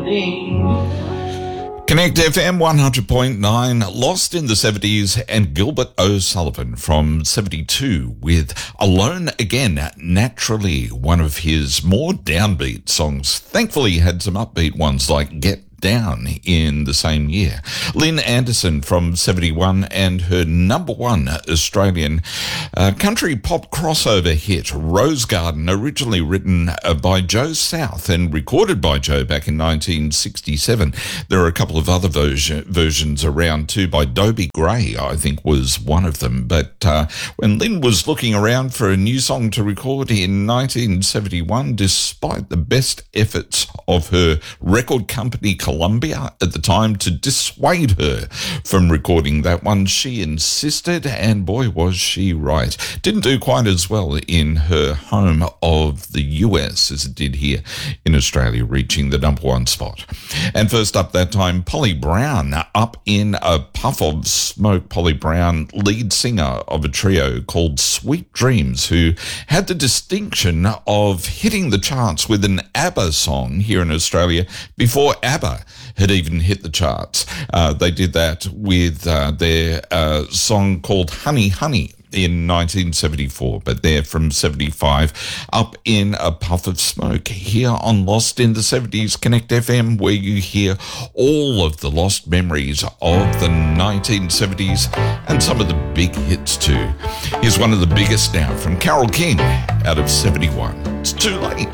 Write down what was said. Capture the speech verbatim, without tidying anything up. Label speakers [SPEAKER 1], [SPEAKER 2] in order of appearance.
[SPEAKER 1] Connect F M one hundred point nine, Lost in the seventies, and Gilbert O'Sullivan from seventy-two with Alone Again, naturally one of his more downbeat songs. Thankfully, he had some upbeat ones like Get Down in the same year. Lynn Anderson from seventy-one and her number one Australian uh, country pop crossover hit, Rose Garden, originally written uh, by Joe South and recorded by Joe back in nineteen sixty-seven. There are a couple of other version, versions around too by Dobie Gray, I think was one of them. But uh, when Lynn was looking around for a new song to record in nineteen seventy-one, despite the best efforts of her record company Columbia at the time to dissuade her from recording that one, she insisted, and boy was she right. Didn't do quite as well in her home of the U S as it did here in Australia, reaching the number one spot. And first up that time, Polly Brown, Up in a Puff of Smoke. Polly Brown, lead singer of a trio called Sweet Dreams, who had the distinction of hitting the charts with an ABBA song here in Australia before ABBA had even hit the charts. Uh, they did that with uh, their uh, song called Honey Honey in nineteen seventy-four, but they're from seventy-five, Up in a Puff of Smoke, here on Lost in the seventies Connect F M, where you hear all of the lost memories of the nineteen seventies and some of the big hits too. Here's one of the biggest now from Carole King out of seventy-one. It's Too Late.